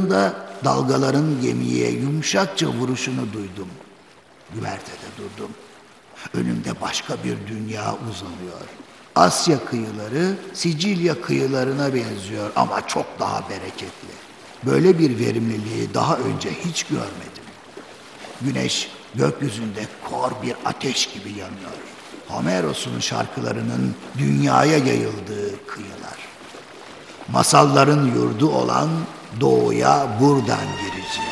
Yakında dalgaların gemiye yumuşakça vuruşunu duydum. Güvertede durdum. Önümde başka bir dünya uzanıyor. Asya kıyıları Sicilya kıyılarına benziyor ama çok daha bereketli. Böyle bir verimliliği daha önce hiç görmedim. Güneş gökyüzünde kor bir ateş gibi yanıyor. Homeros'un şarkılarının dünyaya yayıldığı kıyılar. Masalların yurdu olan doğuya buradan gireceğim.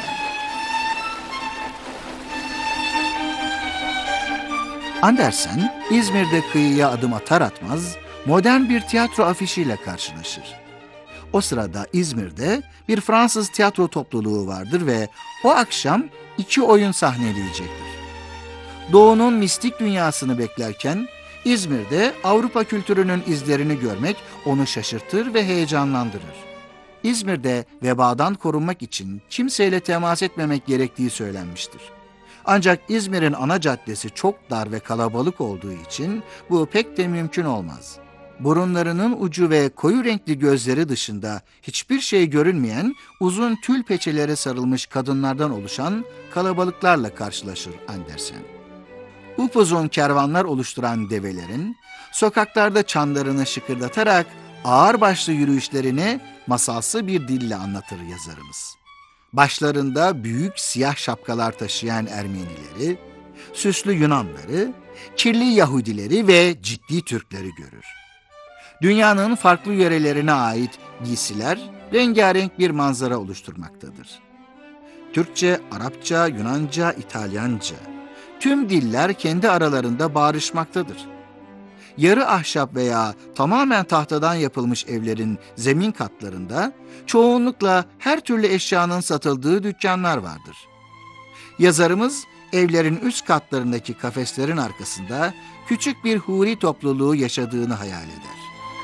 Andersen, İzmir'de kıyıya adım atar atmaz modern bir tiyatro afişiyle karşılaşır. O sırada İzmir'de bir Fransız tiyatro topluluğu vardır ve o akşam 2 oyun sahneleyecektir. Doğu'nun mistik dünyasını beklerken İzmir'de Avrupa kültürünün izlerini görmek onu şaşırtır ve heyecanlandırır. İzmir'de vebadan korunmak için kimseyle temas etmemek gerektiği söylenmiştir. Ancak İzmir'in ana caddesi çok dar ve kalabalık olduğu için bu pek de mümkün olmaz. Burunlarının ucu ve koyu renkli gözleri dışında hiçbir şey görünmeyen uzun tül peçelere sarılmış kadınlardan oluşan kalabalıklarla karşılaşır Andersen. Upuzun kervanlar oluşturan develerin sokaklarda çanlarını şıkırdatarak ağırbaşlı yürüyüşlerini masalsı bir dille anlatır yazarımız. Başlarında büyük siyah şapkalar taşıyan Ermenileri, süslü Yunanları, kirli Yahudileri ve ciddi Türkleri görür. Dünyanın farklı yörelerine ait giysiler rengarenk bir manzara oluşturmaktadır. Türkçe, Arapça, Yunanca, İtalyanca, tüm diller kendi aralarında bağrışmaktadır. Yarı ahşap veya tamamen tahtadan yapılmış evlerin zemin katlarında çoğunlukla her türlü eşyanın satıldığı dükkanlar vardır. Yazarımız evlerin üst katlarındaki kafeslerin arkasında küçük bir huri topluluğu yaşadığını hayal eder.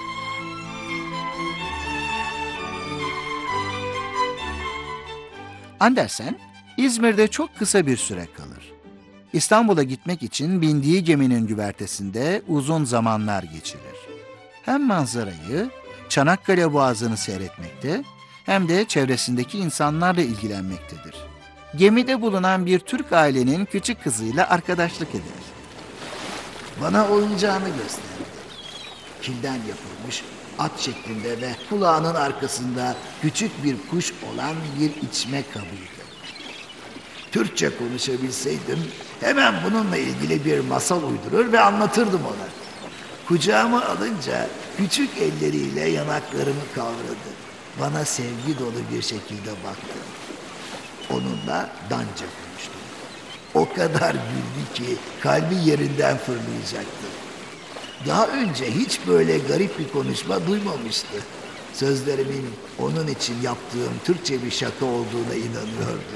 Andersen, İzmir'de çok kısa bir süre kalır. İstanbul'a gitmek için bindiği geminin güvertesinde uzun zamanlar geçirir. Hem manzarayı, Çanakkale Boğazı'nı seyretmekte hem de çevresindeki insanlarla ilgilenmektedir. Gemide bulunan bir Türk ailenin küçük kızıyla arkadaşlık eder. Bana oyuncağını gösterdi. Kilden yapılmış at şeklinde ve kulağının arkasında küçük bir kuş olan bir içme kabıydı. Türkçe konuşabilseydim hemen bununla ilgili bir masal uydurur ve anlatırdım ona. Kucağıma alınca küçük elleriyle yanaklarımı kavradı. Bana sevgi dolu bir şekilde baktı. Onunla Danca konuştum. O kadar güldü ki kalbi yerinden fırlayacaktı. Daha önce hiç böyle garip bir konuşma duymamıştı. Sözlerimin onun için yaptığım Türkçe bir şaka olduğuna inanıyordu.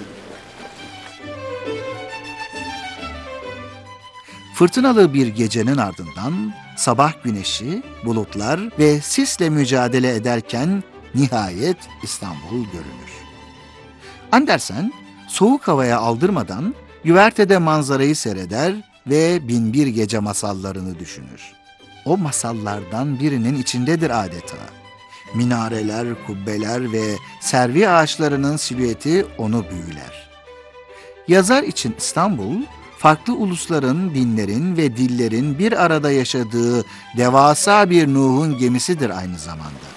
Fırtınalı bir gecenin ardından sabah güneşi, bulutlar ve sisle mücadele ederken nihayet İstanbul görünür. Andersen soğuk havaya aldırmadan güvertede manzarayı seyreder ve Binbir Gece masallarını düşünür. O masallardan birinin içindedir adeta. Minareler, kubbeler ve servi ağaçlarının silüeti onu büyüler. Yazar için İstanbul, farklı ulusların, dinlerin ve dillerin bir arada yaşadığı devasa bir Nuh'un gemisidir aynı zamanda.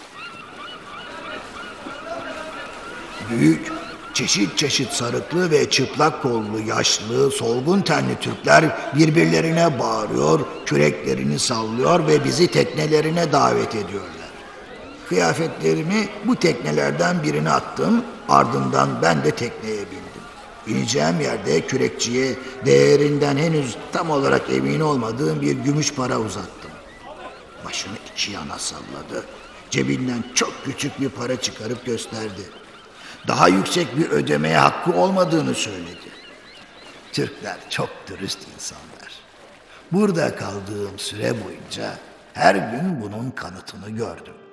Büyük, çeşit çeşit sarıklı ve çıplak kollu, yaşlı, solgun tenli Türkler birbirlerine bağırıyor, küreklerini sallıyor ve bizi teknelerine davet ediyorlar. Kıyafetlerimi bu teknelerden birine attım, ardından ben de tekneye bindim. İneceğim yerde kürekçiye değerinden henüz tam olarak emin olmadığım bir gümüş para uzattım. Başını iki yana salladı. Cebinden çok küçük bir para çıkarıp gösterdi. Daha yüksek bir ödemeye hakkı olmadığını söyledi. Türkler çok dürüst insanlar. Burada kaldığım süre boyunca her gün bunun kanıtını gördüm.